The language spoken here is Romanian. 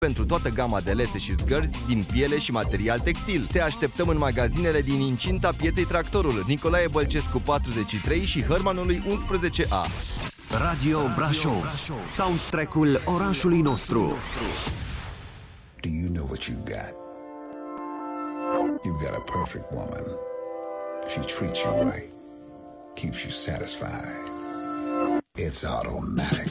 pentru toată gama de lese și zgărzi din piele și material textil. Te așteptăm în magazinele din incinta pieței Tractorul, Nicolae Bălcescu 43 și Hărmanului 11A. Radio Brașov, soundtrack-ul orașului nostru. Do you know what you've got? You've got a perfect woman. She treats you right, keeps you satisfied. It's automatic.